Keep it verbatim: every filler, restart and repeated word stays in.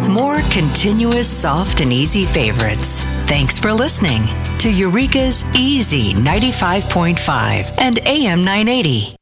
more continuous, soft, and easy favorites. Thanks for listening to Eureka's Easy ninety-five point five and A M nine eighty.